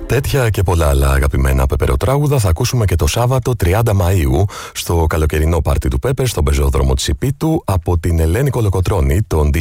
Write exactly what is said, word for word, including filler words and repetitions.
Τέτοια και πολλά άλλα αγαπημένα πεπεροτράγουδα θα ακούσουμε και το Σάββατο τριάντα Μαΐου στο καλοκαιρινό πάρτι του Πέπερ στον πεζόδρομο της Ιππίτου από την Ελένη Κολοκοτρώνη, τον ντι